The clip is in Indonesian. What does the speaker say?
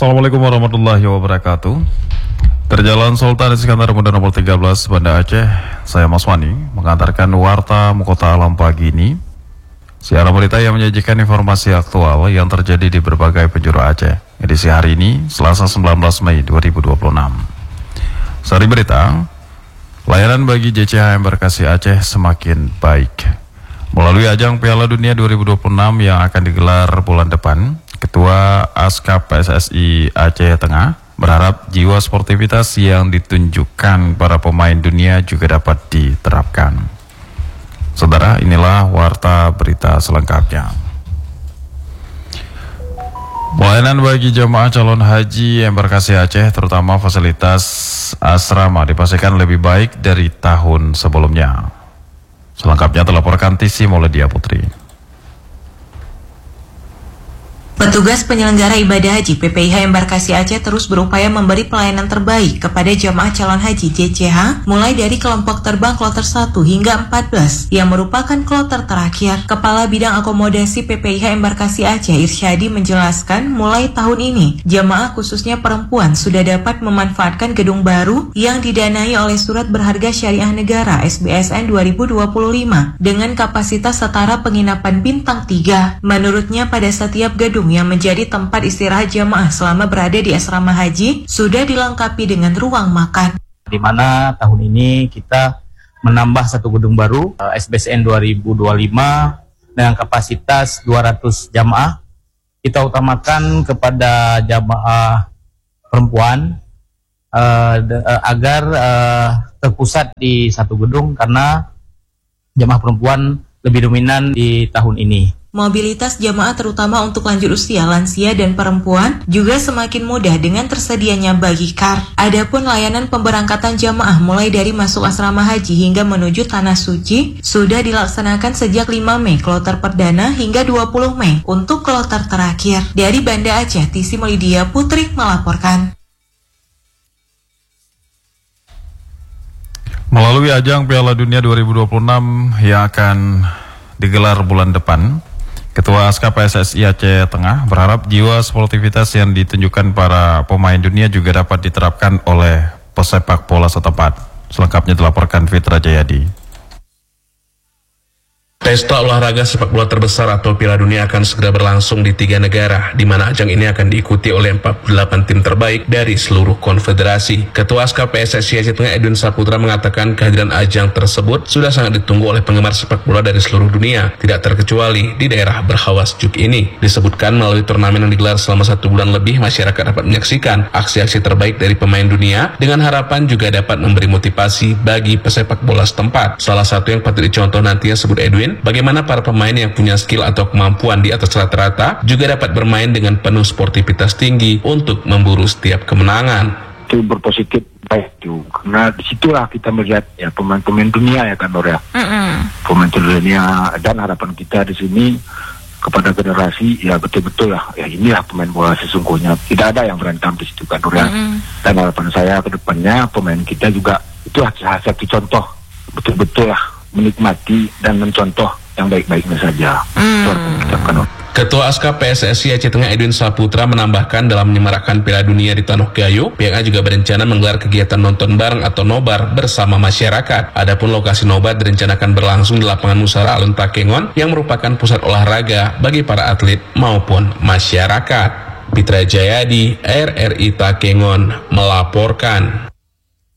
Assalamualaikum warahmatullahi wabarakatuh. Terjalan Sultan Iskandar Muda nomor 13 Banda Aceh, saya Mas Wani mengantarkan warta Mukota Alam pagi ini. Siaran berita yang menyajikan informasi aktual yang terjadi di berbagai penjuru Aceh. Edisi hari ini, Selasa 19 Mei 2026. Sari berita, layanan bagi JCH Embarkasi Aceh semakin baik. Melalui ajang Piala Dunia 2026 yang akan digelar bulan depan, Ketua Askap PSSI Aceh Tengah berharap jiwa sportivitas yang ditunjukkan para pemain dunia juga dapat diterapkan. Saudara, inilah warta berita selengkapnya. Pelayanan bagi jemaah calon haji Embarkasi Aceh, terutama fasilitas asrama, dipastikan lebih baik dari tahun sebelumnya. Selengkapnya dilaporkan Tisi Maulidia Putri. Petugas penyelenggara ibadah haji PPIH Embarkasi Aceh terus berupaya memberi pelayanan terbaik kepada jamaah calon haji JCH mulai dari kelompok terbang kloter 1 hingga 14 yang merupakan kloter terakhir. Kepala Bidang Akomodasi PPIH Embarkasi Aceh Irsyadi menjelaskan mulai tahun ini jamaah khususnya perempuan sudah dapat memanfaatkan gedung baru yang didanai oleh Surat Berharga Syariah Negara SBSN 2025 dengan kapasitas setara penginapan bintang 3. Menurutnya pada setiap gedung yang menjadi tempat istirahat jamaah selama berada di asrama haji sudah dilengkapi dengan ruang makan. Di mana tahun ini kita menambah satu gedung baru SBSN 2025 dengan kapasitas 200 jamaah. Kita utamakan kepada jamaah perempuan agar terpusat di satu gedung karena jamaah perempuan lebih dominan di tahun ini. Mobilitas jamaah terutama untuk lanjut usia, lansia, dan perempuan juga semakin mudah dengan tersedianya bagi car. Adapun layanan pemberangkatan jamaah mulai dari masuk asrama haji hingga menuju Tanah Suci sudah dilaksanakan sejak 5 Mei kloter perdana hingga 20 Mei untuk kloter terakhir. Dari Banda Aceh, Tisi Maulidia Putri melaporkan. Melalui ajang Piala Dunia 2026 yang akan digelar bulan depan, Ketua Askap PSSI Aceh Tengah berharap jiwa sportivitas yang ditunjukkan para pemain dunia juga dapat diterapkan oleh pesepak bola setempat. Selengkapnya dilaporkan Fitra Jayadi. Pesta olahraga sepak bola terbesar atau Piala Dunia akan segera berlangsung di 3 negara, di mana ajang ini akan diikuti oleh 48 tim terbaik dari seluruh konfederasi. Ketua Askap PSSI Aceh Tengah Edwin Saputra mengatakan kehadiran ajang tersebut sudah sangat ditunggu oleh penggemar sepak bola dari seluruh dunia, tidak terkecuali di daerah berhawa sejuk ini. Disebutkan melalui turnamen yang digelar selama 1 bulan lebih, masyarakat dapat menyaksikan aksi-aksi terbaik dari pemain dunia dengan harapan juga dapat memberi motivasi bagi pesepak bola setempat. Salah satu yang patut dicontoh nantinya, sebut Edwin, bagaimana para pemain yang punya skill atau kemampuan di atas rata-rata juga dapat bermain dengan penuh sportivitas tinggi untuk memburu setiap kemenangan. Itu berpositif baik itu, karena disitulah kita melihat ya pemain-pemain dunia ya kan Nora. Pemain dunia, dan harapan kita di sini kepada generasi ya betul-betul lah ya inilah pemain bola sesungguhnya, tidak ada yang berani tampil di situ kan Nora. Dan harapan saya ke depannya pemain kita juga itu hasil contoh betul-betul lah menikmati dan mencontoh yang baik-baiknya saja. Ketua Askap PSSI Aceh Tengah Edwin Saputra menambahkan dalam menyemarakkan Piala Dunia di Tanah Gayo, pihaknya juga berencana menggelar kegiatan nonton bareng atau nobar bersama masyarakat. Adapun lokasi nobar direncanakan berlangsung di lapangan Musara Alun Takengon yang merupakan pusat olahraga bagi para atlet maupun masyarakat. Fitra Jayadi, RRI Takengon melaporkan.